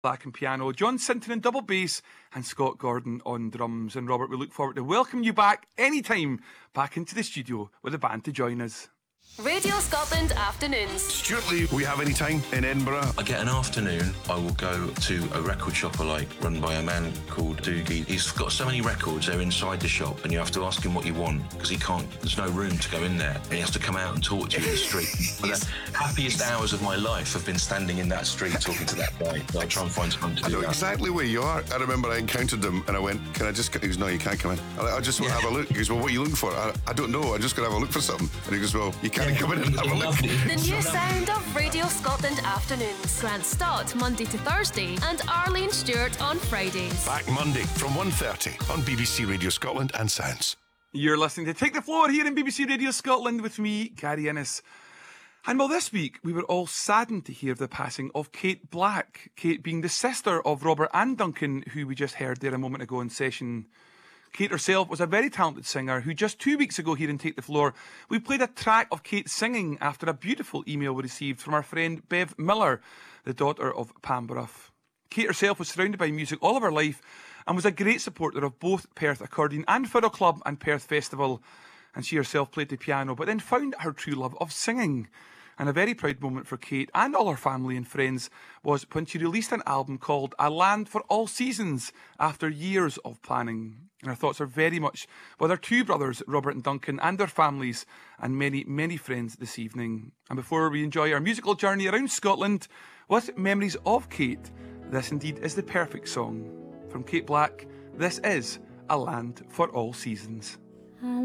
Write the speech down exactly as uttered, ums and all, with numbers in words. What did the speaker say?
Black on piano, John Sinton on double bass, and Scott Gordon on drums. And Robert, we look forward to welcoming you back anytime back into the studio with the band to join us. Radio Scotland Afternoons. Stuart Lee, we have any time in Edinburgh? I get an afternoon, I will go to a record shop I like, run by a man called Doogie. He's got so many records, they're inside the shop, and you have to ask him what you want, because he can't, there's no room to go in there, and he has to come out and talk to you in the street. But the happiest hours of my life have been standing in that street talking to that guy. So I try and find something to do. I know that. exactly where you are. I remember I encountered him, and I went, can I just, he goes, no, you can't come in. I, I just want to Yeah. have a look. He goes, well, what are you looking for? I, I don't know, I'm just going to have a look for something. And he goes, well, you can't come in and have a look. The new sound of Radio Scotland Afternoons. Grant Stott, Monday to Thursday, and Arlene Stewart on Fridays. Back Monday from one thirty on B B C Radio Scotland and Sounds. You're listening to Take the Floor here in B B C Radio Scotland with me, Gary Innes. And well, this week we were all saddened to hear the passing of Kate Black. Kate being the sister of Robert and Duncan, who we just heard there a moment ago in session. Kate herself was a very talented singer who just two weeks ago here in Take the Floor, we played a track of Kate singing after a beautiful email we received from our friend Bev Miller, the daughter of Pam Brough. Kate herself was surrounded by music all of her life and was a great supporter of both Perth Accordion and Fiddle Club and Perth Festival. And she herself played the piano, but then found her true love of singing. And a very proud moment for Kate and all her family and friends was when she released an album called A Land for All Seasons after years of planning. And our thoughts are very much with our two brothers, Robert and Duncan, and their families, and many, many friends this evening. And before we enjoy our musical journey around Scotland with memories of Kate, this indeed is the perfect song. From Kate Black, this is A Land for All Seasons.